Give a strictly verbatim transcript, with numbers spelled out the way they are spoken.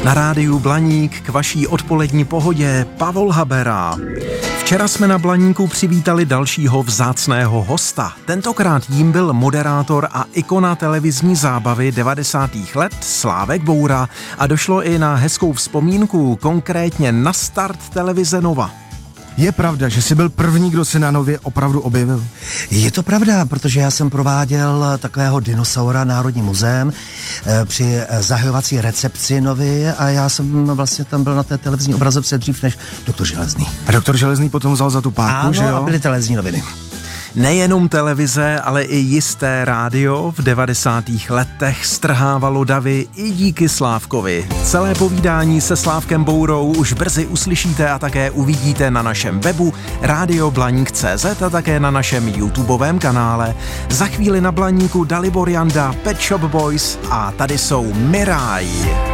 Na rádiu Blaník k vaší odpolední pohodě Pavol Habera. Včera jsme na Blaníku přivítali dalšího vzácného hosta. Tentokrát jím byl moderátor a ikona televizní zábavy devadesátých let Slávek Boura a došlo i na hezkou vzpomínku, konkrétně na start televize Nova. Je pravda, že jsi byl první, kdo se na Nově opravdu objevil? Je to pravda, protože já jsem prováděl takového dinosaura Národním muzeem e, při zahajovací recepci Novy a já jsem vlastně tam byl na té televizní obrazovce dřív než doktor Železný. A doktor Železný potom vzal za tu páku, ano, že jo? A byly televizní noviny. Nejenom televize, ale i jisté rádio v devadesátých letech strhávalo davy i díky Slávkovi. Celé povídání se Slávkem Bourou už brzy uslyšíte a také uvidíte na našem webu radio blaník tečka cé zet a také na našem YouTubeovém kanále. Za chvíli na Blaníku Dalibor Janda, Pet Shop Boys a tady jsou Miráj.